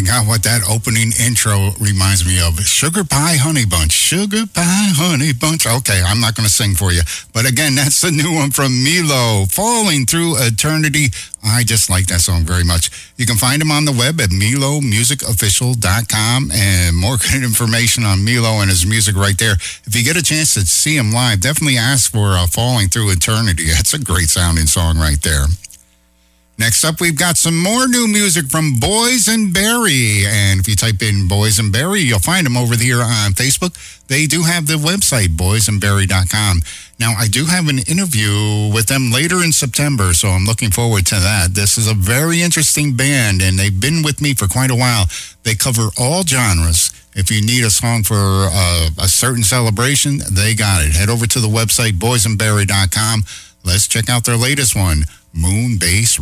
God, what that opening intro reminds me of. Sugar Pie Honey Bunch. Sugar Pie Honey Bunch. Okay, I'm not going to sing for you. But again, that's the new one from Milo, Falling Through Eternity. I just like that song very much. You can find him on the web at milomusicofficial.com, and more good information on Milo and his music right there. If you get a chance to see him live, definitely ask for Falling Through Eternity. That's a great sounding song right there. Next up, we've got some more new music from Boysenberry. And if you type in Boysenberry, you'll find them over here on Facebook. They do have the website, boysenberry.com. Now, I do have an interview with them later in September, so I'm looking forward to that. This is a very interesting band, and they've been with me for quite a while. They cover all genres. If you need a song for a certain celebration, they got it. Head over to the website, boysenberry.com. Let's check out their latest one, Moonbase